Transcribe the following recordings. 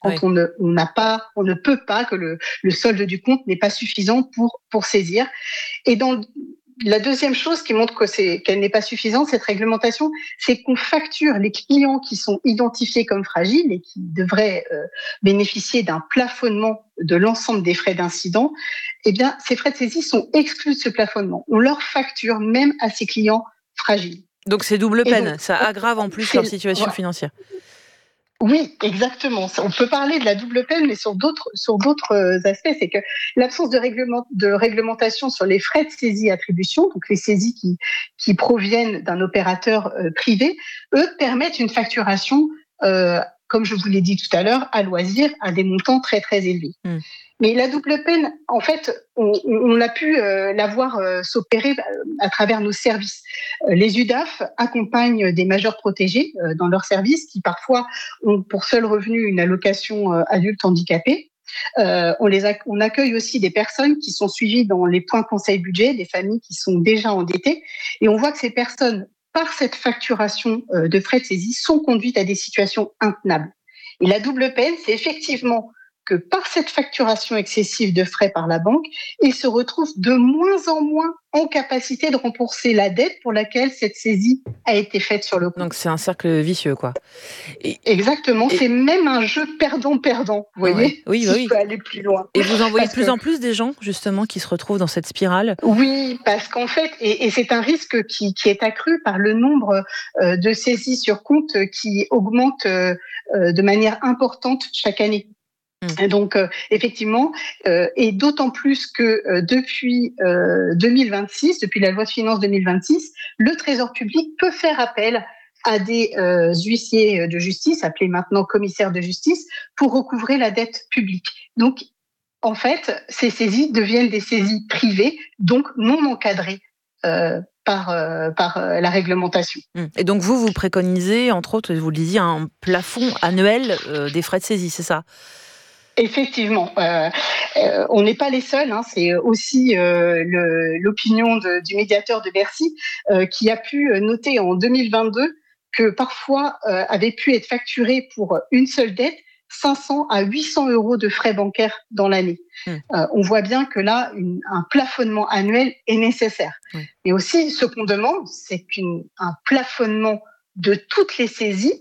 quand Oui. on ne peut pas, que le solde du compte n'est pas suffisant pour saisir. Et la deuxième chose qui montre qu'elle n'est pas suffisante, cette réglementation, c'est qu'on facture les clients qui sont identifiés comme fragiles et qui devraient bénéficier d'un plafonnement de l'ensemble des frais d'incident. Eh bien, ces frais de saisie sont exclus de ce plafonnement. On leur facture même à ces clients fragiles. Donc c'est double Et peine, donc, ça aggrave en plus leur situation financière. oui, exactement. On peut parler de la double peine, mais sur d'autres aspects, c'est que l'absence de réglementation sur les frais de saisie attribution, donc les saisies qui proviennent d'un opérateur privé, eux permettent une facturation, comme je vous l'ai dit tout à l'heure, à loisir, à des montants très très élevés. Mais la double peine, en fait, on a pu la voir s'opérer à travers nos services. Les UDAF accompagnent des majeurs protégés dans leurs services qui parfois ont pour seul revenu une allocation adulte handicapé. On accueille aussi des personnes qui sont suivies dans les points conseil budget, des familles qui sont déjà endettées. Et on voit que ces personnes, par cette facturation de frais de saisie, sont conduites à des situations intenables. Et la double peine, c'est effectivement que par cette facturation excessive de frais par la banque, ils se retrouvent de moins en moins en capacité de rembourser la dette pour laquelle cette saisie a été faite sur le compte. Donc c'est un cercle vicieux, quoi. Exactement, c'est même un jeu perdant-perdant, vous voyez, oui, si je peux aller plus loin. Et vous en voyez de plus en plus des gens, justement, qui se retrouvent dans cette spirale? Oui, parce qu'en fait, et c'est un risque qui est accru par le nombre de saisies sur compte qui augmente de manière importante chaque année. Donc effectivement, et d'autant plus que depuis 2026, depuis la loi de finances 2026, le Trésor public peut faire appel à des huissiers de justice, appelés maintenant commissaires de justice, pour recouvrer la dette publique. Donc en fait, ces saisies deviennent des saisies privées, donc non encadrées par la réglementation. Et donc vous préconisez, entre autres, vous le disiez, un plafond annuel des frais de saisie, c'est ça? Effectivement, on n'est pas les seuls. C'est aussi l'opinion du médiateur de Bercy qui a pu noter en 2022 que parfois avait pu être facturé pour une seule dette 500 à 800 euros de frais bancaires dans l'année. On voit bien que là, un plafonnement annuel est nécessaire. Mais aussi, ce qu'on demande, c'est qu'un plafonnement de toutes les saisies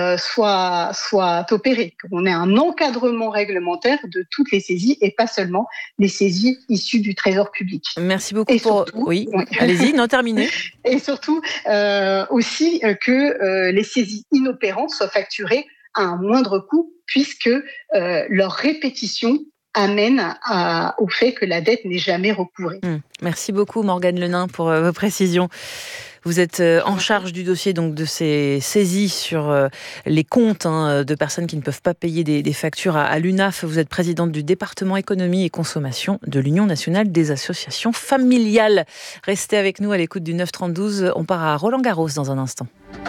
soit opéré, qu'on ait un encadrement réglementaire de toutes les saisies et pas seulement les saisies issues du Trésor public. Merci beaucoup Oui, allez-y, non, terminez. Et surtout aussi que les saisies inopérantes soient facturées à un moindre coût puisque leur répétition amène au fait que la dette n'est jamais recouvrée. Merci beaucoup Morgane Lenain pour vos précisions. Vous êtes en charge du dossier donc de ces saisies sur les comptes de personnes qui ne peuvent pas payer des factures à l'UNAF. Vous êtes présidente du département économie et consommation de l'Union nationale des associations familiales. Restez avec nous à l'écoute du 9-32. On part à Roland-Garros dans un instant.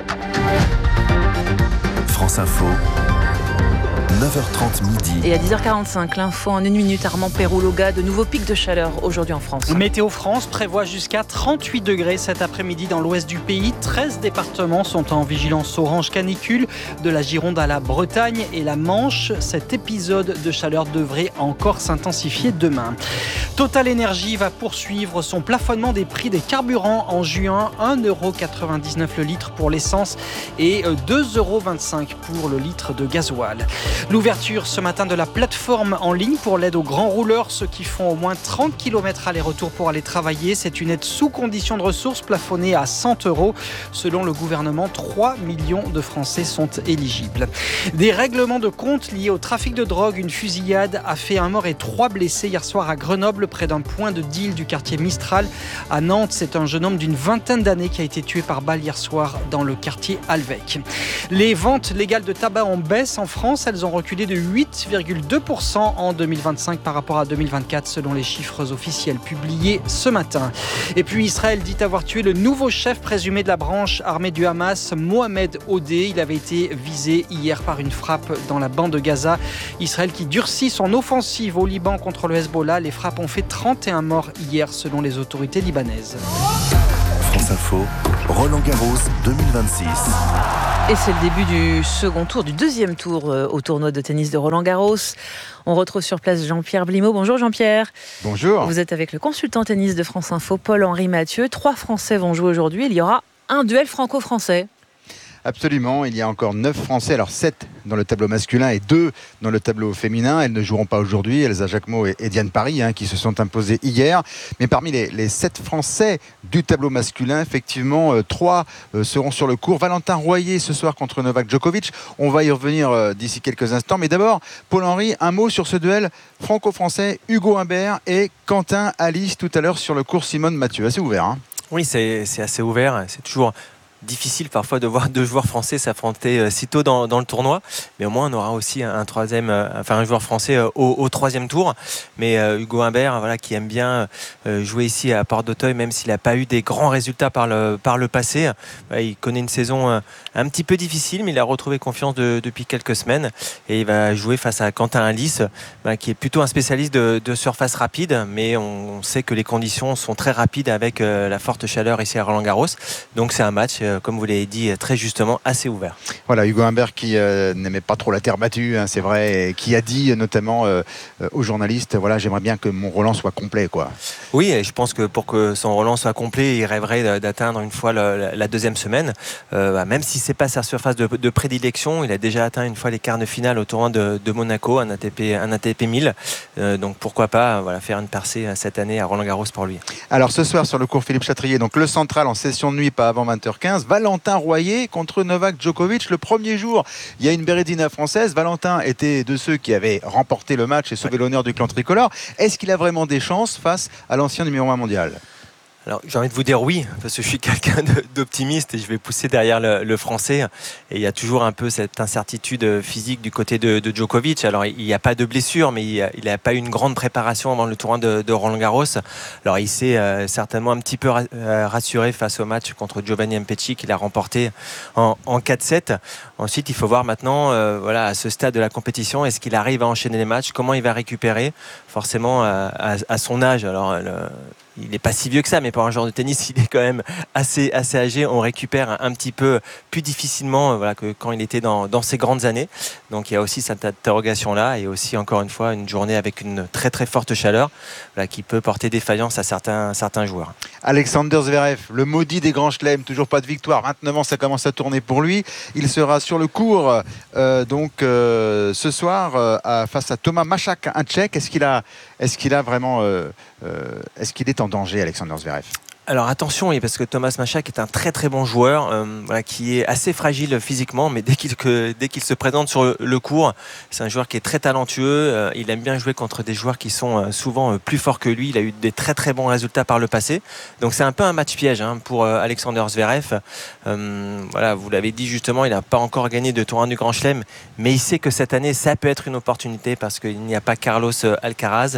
France Info. 9h30 midi. Et à 10h45, l'info en 1 minute, Armand Perroulloga, de nouveaux pics de chaleur aujourd'hui en France. Météo France prévoit jusqu'à 38 degrés cet après-midi dans l'ouest du pays. 13 départements sont en vigilance orange canicule, de la Gironde à la Bretagne et la Manche. Cet épisode de chaleur devrait encore s'intensifier demain. Total Energy va poursuivre son plafonnement des prix des carburants en juin. 1,99€ le litre pour l'essence et 2,25€ pour le litre de gasoil. L'ouverture ce matin de la plateforme en ligne pour l'aide aux grands rouleurs, ceux qui font au moins 30 km aller-retour pour aller travailler. C'est une aide sous condition de ressources plafonnée à 100€. Selon le gouvernement, 3 millions de Français sont éligibles. Des règlements de compte liés au trafic de drogue. Une fusillade a fait un mort et 3 blessés hier soir à Grenoble, près d'un point de deal du quartier Mistral. À Nantes, c'est un jeune homme d'une vingtaine d'années qui a été tué par balle hier soir dans le quartier Alvec. Les ventes légales de tabac en baisse en France. Elles ont reculé de 8,2% en 2025 par rapport à 2024 selon les chiffres officiels publiés ce matin. Et puis Israël dit avoir tué le nouveau chef présumé de la branche armée du Hamas, Mohamed Odeh. Il avait été visé hier par une frappe dans la bande de Gaza. Israël qui durcit son offensive au Liban contre le Hezbollah. Les frappes ont fait 31 morts hier selon les autorités libanaises. France Info, Roland Garros 2026. Et c'est le début du deuxième tour au tournoi de tennis de Roland-Garros. On retrouve sur place Jean-Pierre Blimaud. Bonjour Jean-Pierre. Bonjour. Vous êtes avec le consultant tennis de France Info, Paul-Henri Mathieu. 3 Français vont jouer aujourd'hui. Il y aura un duel franco-français. Absolument, il y a encore 9 Français, alors 7 dans le tableau masculin et 2 dans le tableau féminin. Elles ne joueront pas aujourd'hui, Elsa Jacquemot et Diane Paris, qui se sont imposées hier. Mais parmi les 7 Français du tableau masculin, effectivement, 3 seront sur le court. Valentin Royer ce soir contre Novak Djokovic. On va y revenir d'ici quelques instants. Mais d'abord, Paul-Henri, un mot sur ce duel franco-français. Hugo Humbert et Quentin Alice tout à l'heure sur le court Simone Mathieu. Assez ouvert. Oui, c'est assez ouvert. C'est toujours difficile parfois de voir 2 joueurs français s'affronter si tôt dans le tournoi, mais au moins on aura aussi un joueur français au 3e tour. Mais Hugo Humbert, qui aime bien jouer ici à Porte d'Auteuil, même s'il n'a pas eu des grands résultats par le passé, il connaît une saison un petit peu difficile, mais il a retrouvé confiance depuis quelques semaines et il va jouer face à Quentin Alice, qui est plutôt un spécialiste de surface rapide, mais on sait que les conditions sont très rapides avec la forte chaleur ici à Roland-Garros, donc c'est un match, comme vous l'avez dit très justement, assez ouvert. Voilà, Hugo Humbert qui n'aimait pas trop la terre battue, c'est vrai, et qui a dit notamment aux journalistes, j'aimerais bien que mon Roland soit complet, quoi. Oui, et je pense que pour que son Roland soit complet, il rêverait d'atteindre une fois la 2e semaine, même si c'est pas sa surface de prédilection. Il a déjà atteint une fois les quarts de finale au tournoi de Monaco, un ATP 1000, donc pourquoi pas faire une percée cette année à Roland-Garros pour lui. Alors ce soir sur le court Philippe Chatrier, donc le central en session de nuit, pas avant 20h15, Valentin Royer contre Novak Djokovic. Le premier jour, il y a une Berrettina française. Valentin était de ceux qui avaient remporté le match et sauvé l'honneur du clan tricolore. Est-ce qu'il a vraiment des chances face à l'ancien numéro 1 mondial ? Alors j'ai envie de vous dire oui, parce que je suis quelqu'un d'optimiste et je vais pousser derrière le français. Et il y a toujours un peu cette incertitude physique du côté de Djokovic. Alors il n'y a pas de blessure, mais il n'a pas eu une grande préparation avant le tournoi de Roland-Garros. Alors il s'est certainement un petit peu rassuré face au match contre Giovanni Mpecci qu'il a remporté en 4-7. Ensuite il faut voir maintenant à ce stade de la compétition, est-ce qu'il arrive à enchaîner les matchs, comment il va récupérer forcément à son âge. Alors il n'est pas si vieux que ça, mais pour un joueur de tennis, il est quand même assez âgé. On récupère un petit peu plus difficilement que quand il était dans ses grandes années. Donc il y a aussi cette interrogation-là, et aussi encore une fois une journée avec une très très forte chaleur qui peut porter défaillance à certains joueurs. Alexander Zverev, le maudit des grands chelems, toujours pas de victoire. 29 ans, ça commence à tourner pour lui. Il sera sur le court ce soir face à Thomas Machak, un Tchèque. Est-ce qu'il est en danger, Alexander Zverev? Alors attention, parce que Thomas Machak est un très très bon joueur qui est assez fragile physiquement, mais dès qu'il se présente sur le court, c'est un joueur qui est très talentueux. Il aime bien jouer contre des joueurs qui sont souvent plus forts que lui. Il a eu des très très bons résultats par le passé, donc c'est un peu un match piège pour Alexander Zverev. Vous l'avez dit justement, il n'a pas encore gagné de tournoi du Grand Chelem, mais il sait que cette année ça peut être une opportunité parce qu'il n'y a pas Carlos Alcaraz.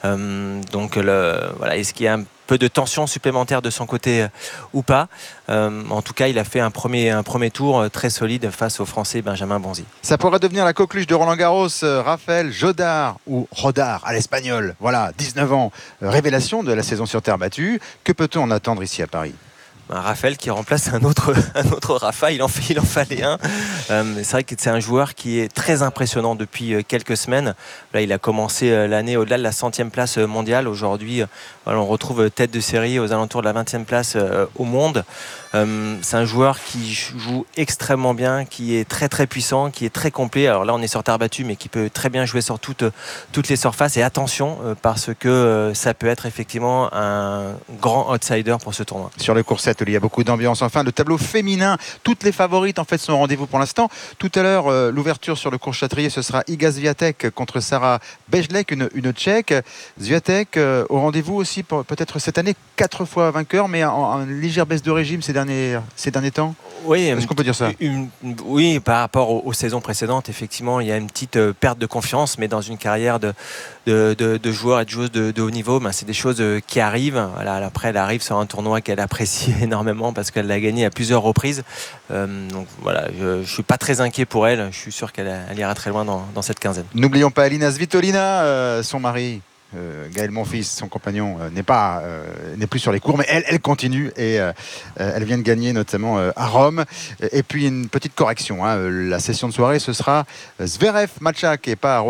Est-ce qu'il y a un peu de tension supplémentaire de son côté ou pas. En tout cas, il a fait un premier tour très solide face au Français Benjamin Bonzi. Ça pourrait devenir la coqueluche de Roland-Garros. Raphaël Jodard, ou Rodard à l'espagnol, 19 ans, révélation de la saison sur terre battue. Que peut-on en attendre ici à Paris ? Raphaël qui remplace un autre Rafa, il en fallait un. C'est vrai que c'est un joueur qui est très impressionnant depuis quelques semaines. Là, il a commencé l'année au-delà de la 100e place mondiale. Aujourd'hui, on retrouve tête de série aux alentours de la 20e place au monde. C'est un joueur qui joue extrêmement bien, qui est très très puissant, qui est très complet. Alors là, on est sur terre battue, mais qui peut très bien jouer sur toutes les surfaces. Et attention, parce que ça peut être effectivement un grand outsider pour ce tournoi. Sur le court 7, il y a beaucoup d'ambiance. Enfin, le tableau féminin, toutes les favorites en fait sont au rendez-vous pour l'instant. Tout à l'heure, l'ouverture sur le court Chatrier, ce sera Iga Swiatek contre Sarah Bejlek, une Tchèque. Swiatek au rendez-vous aussi peut-être cette année, 4 fois vainqueur, mais en légère baisse de régime ces derniers temps. Oui, est-ce qu'on peut dire ça? Oui, par rapport aux saisons précédentes, effectivement, il y a une petite perte de confiance, mais dans une carrière de joueur et de joueuse de haut niveau, c'est des choses qui arrivent. Après, elle arrive sur un tournoi qu'elle apprécie énormément parce qu'elle l'a gagné à plusieurs reprises. Donc voilà, je suis pas très inquiet pour elle. Je suis sûr qu'elle ira très loin dans cette quinzaine. N'oublions pas Alina Svitolina, son mari. Gaël Monfils, son compagnon, n'est plus sur les cours, mais elle continue et elle vient de gagner notamment à Rome. Et puis une petite correction, la session de soirée, ce sera Zverev Matchak et pas